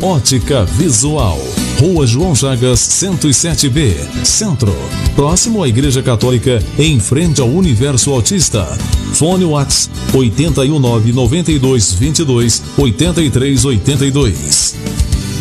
Ótica Visual, Rua João Chagas 107B, Centro, próximo à Igreja Católica, em frente ao Universo Autista. Fone WhatsApp 81992228382.